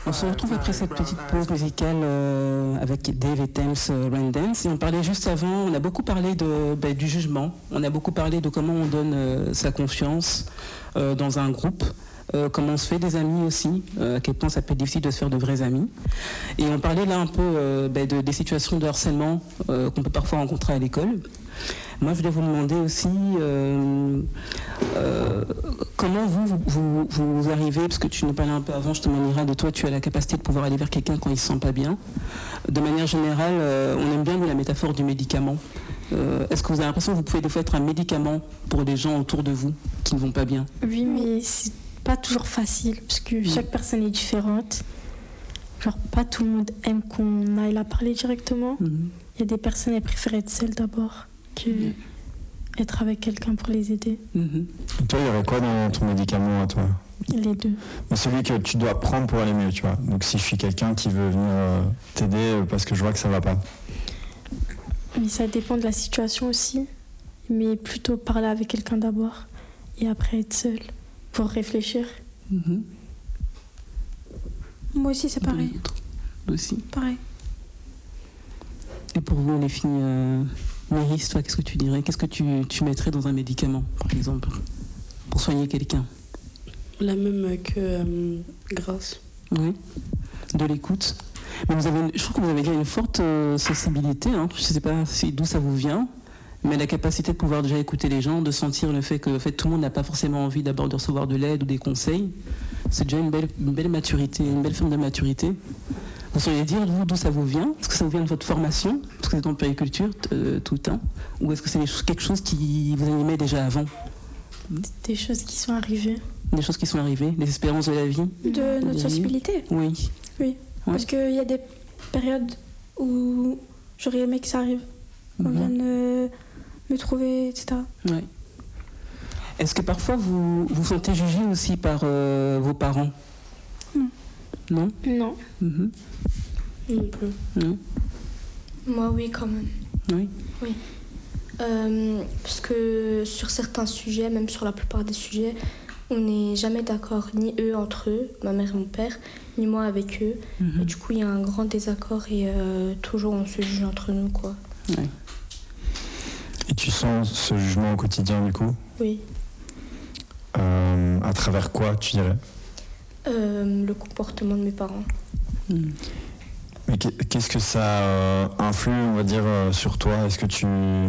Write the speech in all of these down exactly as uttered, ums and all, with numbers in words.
On se retrouve après cette petite pause musicale euh, avec Dave et Thames euh, Rain Dance. Et on parlait juste avant, on a beaucoup parlé de, bah, du jugement, on a beaucoup parlé de comment on donne euh, sa confiance euh, dans un groupe, euh, comment on se fait des amis aussi, euh, à quel point ça peut être difficile de se faire de vrais amis. Et on parlait là un peu euh, bah, de, des situations de harcèlement euh, qu'on peut parfois rencontrer à l'école. Moi, je voulais vous demander aussi euh, euh, comment vous, vous, vous, vous arrivez, parce que tu nous parlais un peu avant, je te demanderai de toi, tu as la capacité de pouvoir aller vers quelqu'un quand il ne se sent pas bien. De manière générale, euh, on aime bien la métaphore du médicament. Euh, est-ce que vous avez l'impression que vous pouvez des fois être un médicament pour les gens autour de vous qui ne vont pas bien? Oui, mais c'est pas toujours facile, parce que oui. Chaque personne est différente. Genre, pas tout le monde aime qu'on aille la parler directement. Mm-hmm. Il y a des personnes qui préfèrent être seules d'abord que mmh. être avec quelqu'un pour les aider. Mmh. Et toi, il y aurait quoi dans ton médicament à toi? Les deux. Mais celui que tu dois prendre pour aller mieux, tu vois. Donc si je suis quelqu'un qui veut venir euh, t'aider parce que je vois que ça va pas. Mais ça dépend de la situation aussi. Mais plutôt parler avec quelqu'un d'abord et après être seul pour réfléchir. Mmh. Moi aussi, c'est pareil. Aussi. Pareil. Et pour vous, les filles, euh, Maryse, toi, qu'est-ce que tu dirais? Qu'est-ce que tu, tu mettrais dans un médicament, par exemple, pour soigner quelqu'un? La même que euh, Grâce. Oui, de l'écoute. Mais vous avez, je trouve que vous avez déjà une forte euh, sensibilité. Hein. Je ne sais pas si, d'où ça vous vient, mais la capacité de pouvoir déjà écouter les gens, de sentir le fait que en fait, tout le monde n'a pas forcément envie d'abord de recevoir de l'aide ou des conseils, c'est déjà une belle, une belle maturité, une belle forme de maturité. Vous sauriez dire, vous, d'où ça vous vient? Est-ce que ça vous vient de votre formation, parce que vous êtes en périculture euh, tout le temps, ou est-ce que c'est quelque chose qui vous animait déjà avant? Des choses qui sont arrivées. Des choses qui sont arrivées, les espérances de la vie? De notre sensibilité? Oui. Oui, ouais. Parce qu'il y a des périodes où j'aurais aimé que ça arrive, qu'on mm-hmm. vienne me, me trouver, et cetera. Oui. Est-ce que parfois vous vous sentez jugé aussi par euh, vos parents? Non. Non? Non. Mm-hmm. Non plus. Non. Moi, oui, quand même. Oui. Oui. Euh, parce que sur certains sujets, même sur la plupart des sujets, on n'est jamais d'accord, ni eux entre eux, ma mère et mon père, ni moi avec eux. Mm-hmm. Et du coup, il y a un grand désaccord et euh, toujours on se juge entre nous, quoi. Ouais. Et tu sens ce jugement au quotidien, du coup? Oui. Euh, à travers quoi, tu dirais? Euh, le comportement de mes parents. Mm. Mais qu'est-ce que ça euh, influe, on va dire, euh, sur toi? Est-ce que tu,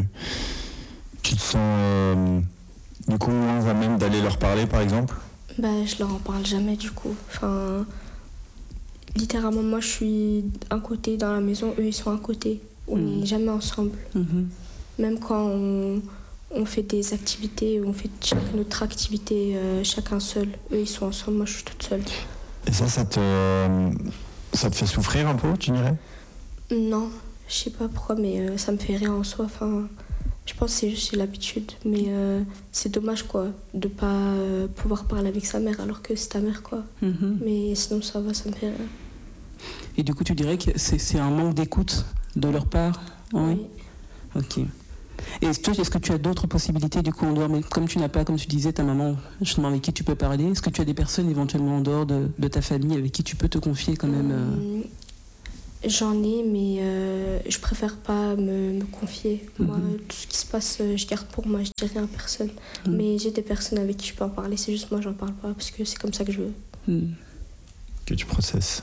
tu te sens euh, du coup moins à même d'aller leur parler, par exemple? Bah, je leur en parle jamais, du coup. Enfin, littéralement, moi, je suis un côté dans la maison, eux, ils sont un côté. On n'est mm. jamais ensemble. Mm-hmm. Même quand on, on fait des activités, on fait chaque, notre activité euh, chacun seul. Eux, ils sont ensemble, moi, je suis toute seule. Et ça, ça te... Euh... Ça te fait souffrir un peu, tu dirais? Non, je sais pas pourquoi, mais euh, ça me fait rien en soi. Enfin, je pense que c'est juste l'habitude. Mais euh, c'est dommage, quoi, de pas euh, pouvoir parler avec sa mère alors que c'est ta mère, quoi. Mm-hmm. Mais sinon, ça va, ça me fait rien. Et du coup, tu dirais que c'est, c'est un manque d'écoute de leur part? Oui. Oui. Ok. Et toi, est-ce que tu as d'autres possibilités du coup en dehors, mais comme tu n'as pas, comme tu disais, ta maman justement avec qui tu peux parler, est-ce que tu as des personnes éventuellement en dehors de, de ta famille avec qui tu peux te confier quand même euh... J'en ai, mais euh, je préfère pas me, me confier. Mm-hmm. Moi, tout ce qui se passe, je garde pour moi, je dis rien à personne. Mm-hmm. Mais j'ai des personnes avec qui je peux en parler, c'est juste moi, j'en parle pas parce que c'est comme ça que je veux. Mm. Que tu processes.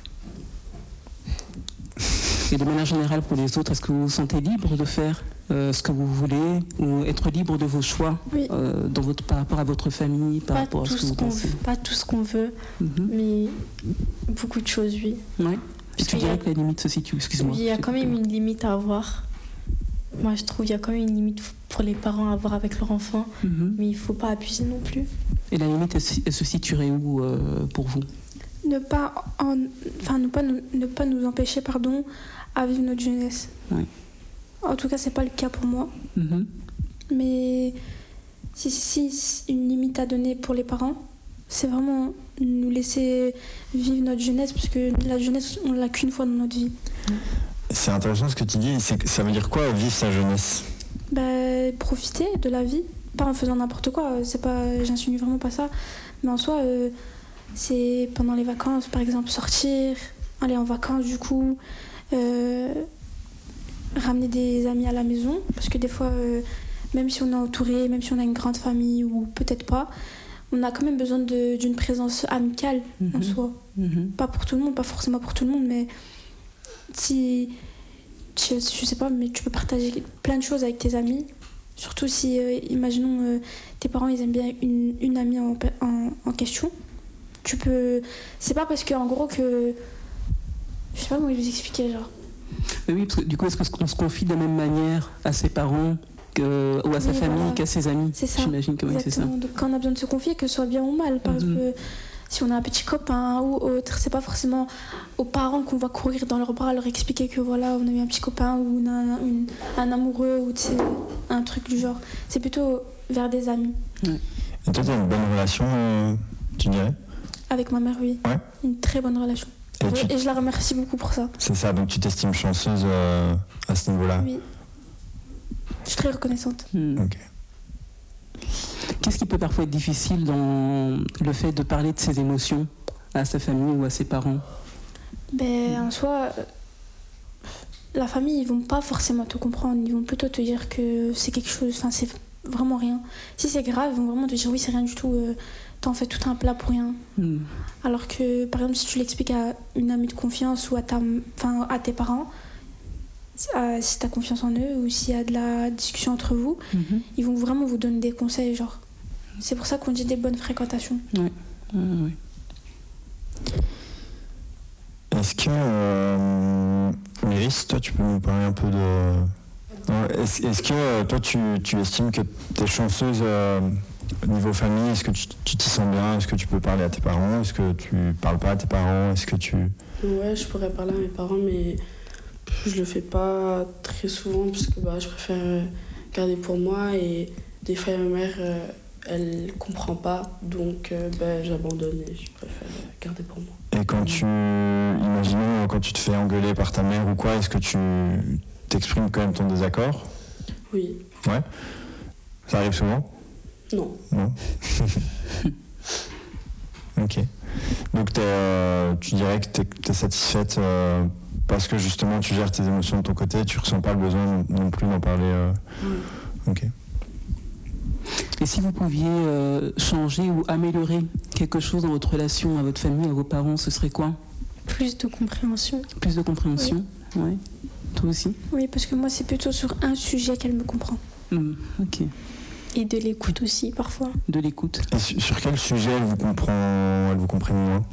Et de manière générale, pour les autres, est-ce que vous vous sentez libre de faire euh, ce que vous voulez ou être libre de vos choix oui. euh, dans votre, par rapport à votre famille, par pas rapport à ce que vous pensez? Veut, pas tout ce qu'on veut, mm-hmm. mais beaucoup de choses, oui. Ouais. Et tu dirais a... que la limite se situe, excuse-moi. Oui, il y a quand même une limite à avoir. Moi, je trouve qu'il y a quand même une limite pour les parents à avoir avec leur enfant, mm-hmm. mais il ne faut pas abuser non plus. Et la limite, elle, elle se situerait où euh, pour vous? Ne pas, en, enfin, ne pas, nous, ne pas nous empêcher, pardon, à vivre notre jeunesse. Oui. En tout cas, c'est pas le cas pour moi. Mm-hmm. Mais si, si, si une limite à donner pour les parents, c'est vraiment nous laisser vivre notre jeunesse, parce que la jeunesse, on l'a qu'une fois dans notre vie. C'est intéressant ce que tu dis. C'est, ça veut dire quoi, vivre sa jeunesse? Bah, profiter de la vie, pas en faisant n'importe quoi. C'est pas, j'insinue vraiment pas ça. Mais en soi, euh, c'est pendant les vacances, par exemple, sortir, aller en vacances du coup, euh, ramener des amis à la maison, parce que des fois, euh, même si on est entouré, même si on a une grande famille ou peut-être pas, on a quand même besoin de, d'une présence amicale mm-hmm. en soi. Mm-hmm. Pas pour tout le monde, pas forcément pour tout le monde, mais si, je, je sais pas, mais tu peux partager plein de choses avec tes amis. Surtout si, euh, imaginons, euh, tes parents, ils aiment bien une, une amie en, en, en question. Tu peux... C'est pas parce qu'en gros que... Je sais pas comment vous expliquer, genre. Mais oui, parce que du coup, est-ce qu'on se confie de la même manière à ses parents que, ou à sa oui, famille voilà. qu'à ses amis? C'est ça. J'imagine que oui, c'est ça. Donc, quand on a besoin de se confier, que ce soit bien ou mal, parce mm-hmm. que si on a un petit copain ou autre, c'est pas forcément aux parents qu'on va courir dans leurs bras, leur expliquer que voilà, on a eu un petit copain ou on a un, une, un amoureux ou un truc du genre. C'est plutôt vers des amis. Ouais. Et toi, tu as une bonne relation, euh, tu dirais? Avec ma mère, oui. Ouais. Une très bonne relation. Et, tu... et je la remercie beaucoup pour ça. C'est ça, donc tu t'estimes chanceuse euh, à ce niveau-là? Oui. Je suis très reconnaissante. Hmm. Ok. Qu'est-ce qui peut parfois être difficile dans le fait de parler de ses émotions à sa famille ou à ses parents? Ben, en soi, la famille, ils vont pas forcément te comprendre. Ils vont plutôt te dire que c'est quelque chose, enfin, c'est vraiment rien. Si c'est grave, ils vont vraiment te dire oui, c'est rien du tout. Euh, t'en fais tout un plat pour rien. Mm. Alors que, par exemple, si tu l'expliques à une amie de confiance ou à, ta, enfin, à tes parents, euh, si t'as confiance en eux ou s'il y a de la discussion entre vous, mm-hmm. ils vont vraiment vous donner des conseils, genre. C'est pour ça qu'on dit des bonnes fréquentations. Oui. Oui, oui. Est-ce que, euh, Méris, toi, tu peux nous parler un peu de... Est-ce, est-ce que toi, tu, tu estimes que tu es chanceuse euh, au niveau famille? Est-ce que tu, tu t'y sens bien? Est-ce que tu peux parler à tes parents? Est-ce que tu parles pas à tes parents? Est-ce que tu... Ouais, je pourrais parler à mes parents, mais je le fais pas très souvent parce que bah, je préfère garder pour moi et des fois ma mère, euh, elle comprend pas, donc euh, bah, j'abandonne et je préfère garder pour moi. Et quand tu, imaginons, quand tu te fais engueuler par ta mère ou quoi, est-ce que tu t'exprimes quand même ton désaccord? Oui. Ouais. Ça arrive souvent? Non. Non. Ok. Donc t'es, euh, tu dirais que tu es satisfaite euh, parce que justement tu gères tes émotions de ton côté, tu ressens pas le besoin non plus d'en parler. Euh... Oui. Ok. Et si vous pouviez euh, changer ou améliorer quelque chose dans votre relation à votre famille, à vos parents, ce serait quoi? Plus de compréhension. Plus de compréhension, oui. Ouais. Toi aussi? Oui, parce que moi c'est plutôt sur un sujet qu'elle me comprend. Mmh, ok. Et de l'écoute aussi, parfois. De l'écoute. Et sur quel sujet elle vous comprend, elle vous comprend moins?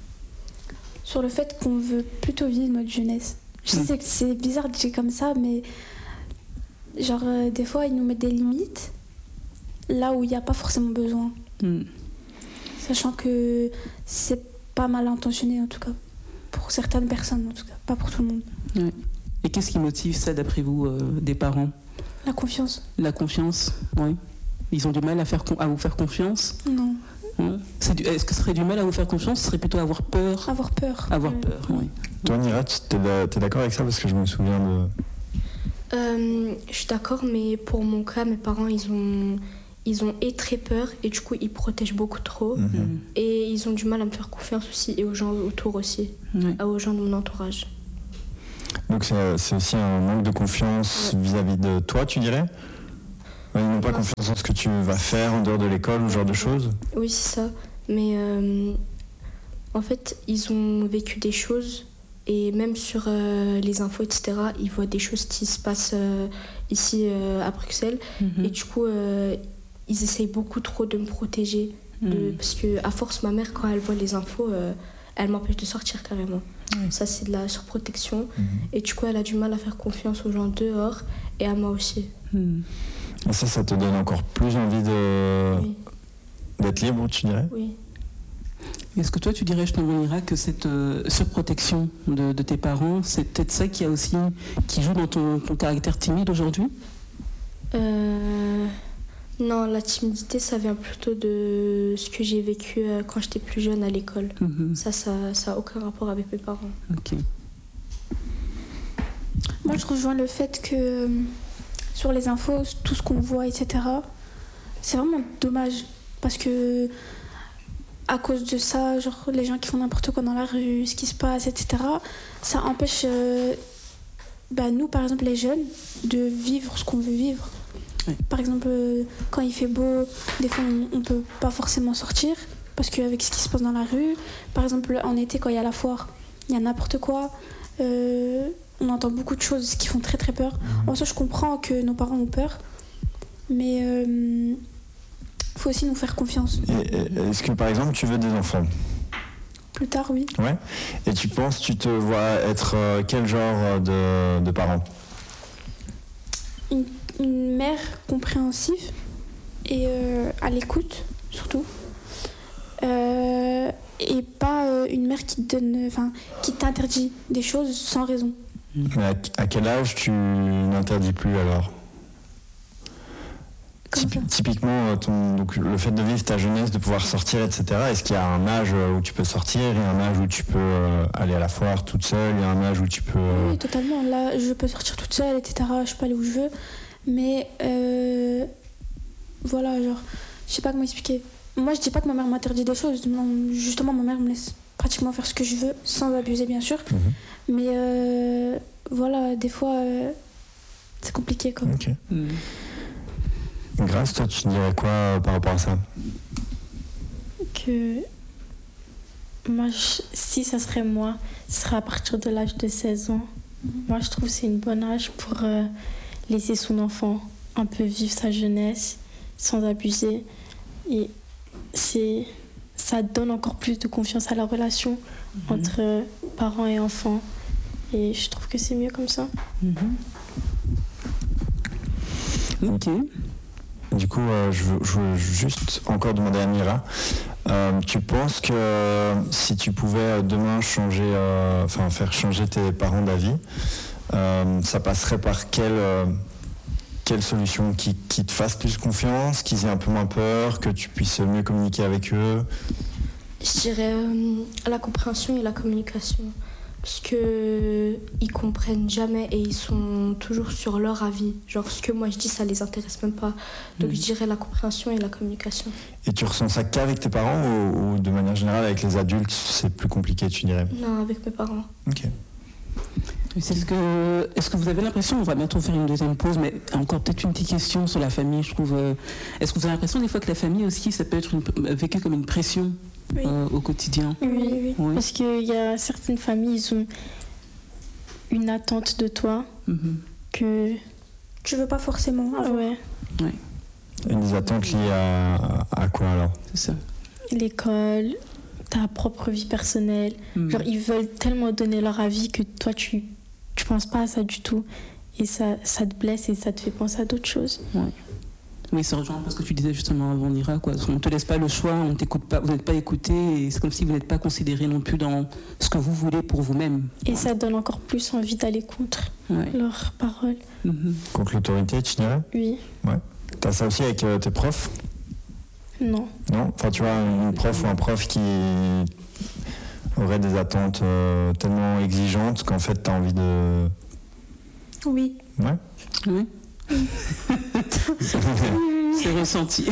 Sur le fait qu'on veut plutôt vivre notre jeunesse. Je mmh. sais que c'est bizarre de dire comme ça, mais genre euh, des fois ils nous mettent des limites là où il n'y a pas forcément besoin. Mmh. Sachant que c'est pas mal intentionné en tout cas. Pour certaines personnes en tout cas, pas pour tout le monde. Ouais. Et qu'est-ce qui motive ça d'après vous, euh, des parents? La confiance. La confiance, oui. Ils ont du mal à, faire con- à vous faire confiance? Non. Ouais. C'est du, est-ce que ce serait du mal à vous faire confiance? Ce serait plutôt avoir peur? Avoir peur. Avoir peur, oui. Toi, Nira, tu es d'accord avec ça? Parce que je me souviens de... Euh, je suis d'accord, mais pour mon cas, mes parents, ils ont, ils ont et très peur et du coup, ils protègent beaucoup trop. Mm-hmm. Et ils ont du mal à me faire confiance aussi et aux gens autour aussi, oui. Aux gens de mon entourage. Donc c'est, c'est aussi un manque de confiance ouais. vis-à-vis de toi, tu dirais? Ils n'ont pas non. confiance en ce que tu vas faire en dehors de l'école ou ce genre de choses? Oui, c'est ça. Mais euh, en fait, ils ont vécu des choses et même sur euh, les infos, et cetera, ils voient des choses qui se passent euh, ici euh, à Bruxelles. Mm-hmm. Et du coup, euh, ils essayent beaucoup trop de me protéger. Mm. De, parce qu'à force, ma mère, quand elle voit les infos, euh, elle m'empêche de sortir carrément. Oui. Ça, c'est de la surprotection. Mmh. Et du coup, elle a du mal à faire confiance aux gens dehors et à moi aussi. Mmh. Et ça, ça te donne encore plus envie de... oui. d'être libre, tu dirais? Oui. Est-ce que toi, tu dirais, je t'enverrai que cette euh, surprotection de, de tes parents, c'est peut-être ça qui, a aussi, qui joue dans ton, ton caractère timide aujourd'hui? euh... Non, la timidité, ça vient plutôt de ce que j'ai vécu quand j'étais plus jeune à l'école. Mmh. Ça, ça n'a aucun rapport avec mes parents. Ok. Moi, je rejoins le fait que sur les infos, tout ce qu'on voit, et cetera, c'est vraiment dommage. Parce que à cause de ça, genre les gens qui font n'importe quoi dans la rue, ce qui se passe, et cetera, ça empêche euh, bah, nous, par exemple, les jeunes, de vivre ce qu'on veut vivre. Oui. Par exemple, euh, quand il fait beau, des fois on ne peut pas forcément sortir parce qu'avec ce qui se passe dans la rue, par exemple en été quand il y a la foire, il y a n'importe quoi, euh, on entend beaucoup de choses qui font très très peur. Mmh. En soi, je comprends que nos parents ont peur, mais il euh, faut aussi nous faire confiance. Et, et, est-ce que par exemple tu veux des enfants ? Plus tard, oui. Ouais. Et tu penses, tu te vois être euh, quel genre de, de parent ? Une, une mère compréhensive et euh, à l'écoute, surtout. Euh, et pas euh, une mère qui te donne, enfin, qui t'interdit des choses sans raison. Mais à, à quel âge tu n'interdis plus alors ? Typ- typiquement, ton, donc, le fait de vivre ta jeunesse, de pouvoir sortir, et cetera. Est-ce qu'il y a un âge où tu peux sortir, il y a un âge où tu peux euh, aller à la foire toute seule, il y a un âge où tu peux... Euh... Oui, totalement. Là, je peux sortir toute seule, et cetera. Je peux aller où je veux. Mais euh, voilà, genre, je sais pas comment expliquer. Moi, je dis pas que ma mère m'interdit des choses. Non, justement, ma mère me laisse pratiquement faire ce que je veux, sans abuser, bien sûr. Mm-hmm. Mais euh, voilà, des fois, euh, c'est compliqué, quoi. Ok. Mm. Grâce, toi, tu dirais quoi euh, par rapport à ça ? Que moi, je, si ça serait moi, ce serait à partir de l'âge de seize ans. Moi, je trouve que c'est une bonne âge pour euh, laisser son enfant un peu vivre sa jeunesse sans abuser. Et c'est, ça donne encore plus de confiance à la relation mmh. entre euh, parents et enfants. Et je trouve que c'est mieux comme ça. Mmh. Ok. Du coup, euh, je, veux, je veux juste encore demander à Mira, euh, tu penses que euh, si tu pouvais demain changer, euh, enfin faire changer tes parents d'avis, euh, ça passerait par quelle, euh, quelle solution qui, qui te fasse plus confiance, qu'ils aient un peu moins peur, que tu puisses mieux communiquer avec eux ? Je dirais euh, la compréhension et la communication. Parce qu'ils comprennent jamais et ils sont toujours sur leur avis. Genre, ce que moi je dis, ça les intéresse même pas. Donc, mmh. je dirais la compréhension et la communication. Et tu ressens ça qu'avec tes parents ou, ou de manière générale avec les adultes, c'est plus compliqué, tu dirais ? Non, avec mes parents. Ok. Est-ce que, est-ce que vous avez l'impression, on va bientôt faire une deuxième pause, mais encore peut-être une petite question sur la famille, je trouve. Euh, est-ce que vous avez l'impression des fois que la famille aussi, ça peut être une, vécu comme une pression ? Oui. Euh, au quotidien. Oui, oui. oui. Parce qu'il y a certaines familles, ils ont une attente de toi mm-hmm. que tu veux pas forcément avoir. Ouais. Ouais. Et des attentes liées à, à quoi alors ? C'est ça. L'école, ta propre vie personnelle. Mm. Genre, ils veulent tellement donner leur avis que toi, tu tu penses pas à ça du tout. Et ça, ça te blesse et ça te fait penser à d'autres choses. Ouais. Oui, ça rejoint parce que tu disais justement avant Nira, quoi. On ne te laisse pas le choix, on t'écoute pas, vous n'êtes pas écouté et c'est comme si vous n'êtes pas considéré non plus dans ce que vous voulez pour vous-même. Et ouais. ça donne encore plus envie d'aller contre ouais. leurs paroles. Mm-hmm. Contre l'autorité, tu dirais ? Oui. Ouais. T'as ça aussi avec euh, tes profs ? Non. Non ? Enfin, tu vois, une prof ou un prof qui aurait des attentes euh, tellement exigeantes qu'en fait, t'as envie de... Oui. Ouais ? Oui. C'est ressenti.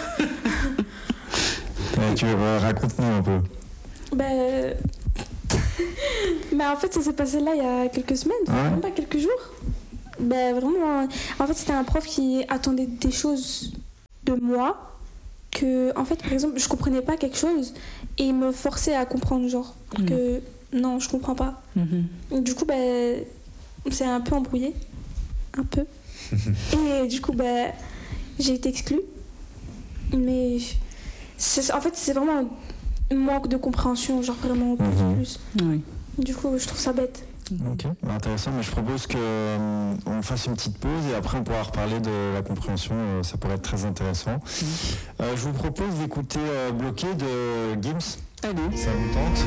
Ouais, tu veux raconte-nous un peu. Ben, ben en fait ça s'est passé là il y a quelques semaines, ouais. même pas quelques jours. Ben vraiment, en fait c'était un prof qui attendait des choses de moi que en fait par exemple je comprenais pas quelque chose et il me forçait à comprendre genre mmh. que non je comprends pas. Mmh. Du coup ben on s'est un peu embrouillé, un peu. Et du coup, bah, j'ai été exclue. Mais c'est, en fait, c'est vraiment un manque de compréhension, genre vraiment plus. Mm-hmm. plus. Oui. Du coup, je trouve ça bête. Ok, intéressant. Mais je propose qu'on euh, fasse une petite pause et après on pourra reparler de la compréhension. Euh, ça pourrait être très intéressant. Mm-hmm. Euh, je vous propose d'écouter euh, Bloqué de Gims. Allez. Ça vous tente ?